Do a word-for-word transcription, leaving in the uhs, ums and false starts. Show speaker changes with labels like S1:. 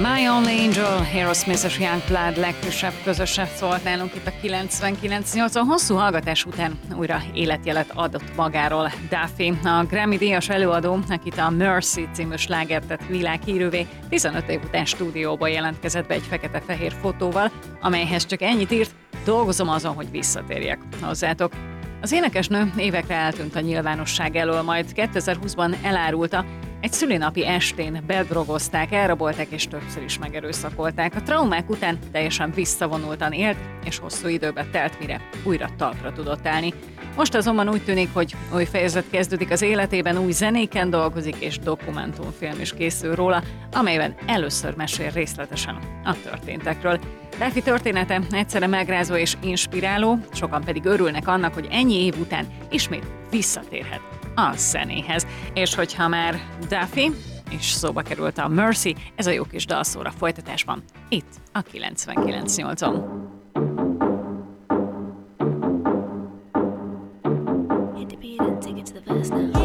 S1: My Only Angel, Aerosmith és Youngblood legfrissebb közöse szólt nálunk itt a kilencvenkilenc nyolcon. Hosszú hallgatás után újra életjelet adott magáról Duffy. A Grammy-díjas előadó, akit a Mercy című slágert tett világhírűvé, tizenöt év után stúdióba jelentkezett be egy fekete-fehér fotóval, amelyhez csak ennyit írt: dolgozom azon, hogy visszatérjek hozzátok. Az énekesnő évekre eltűnt a nyilvánosság elől, majd kétezer-húszban elárulta, egy szülinapi estén bedrogozták, elrabolták és többször is megerőszakolták. A traumák után teljesen visszavonultan élt, és hosszú időbe telt, mire újra talpra tudott állni. Most azonban úgy tűnik, hogy új fejezet kezdődik az életében, új zenéken dolgozik, és dokumentumfilm is készül róla, amelyben először mesél részletesen a történtekről. Duffy története egyszerre megrázó és inspiráló, sokan pedig örülnek annak, hogy ennyi év után ismét visszatérhet a zenéhez. És hogyha már Duffy és szóba került a Mercy, ez a jó kis dalszóra folytatásban, itt a kilencvenkilenc nyolcon.
S2: Hit the beat and take it to the verse now.